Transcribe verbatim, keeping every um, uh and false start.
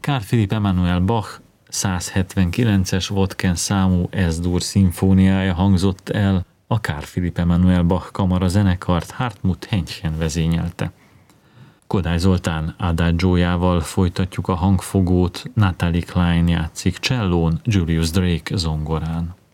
Carl Philipp Emanuel Bach százhetvenkilences Wodken számú Es-dur szimfóniája hangzott el, a Carl Philipp Emanuel Bach kamara zenekart Hartmut Henchen vezényelte. Kodály Zoltán adággiójával folytatjuk a hangfogót, Natalie Klein játszik csellón, Julius Drake zongorán.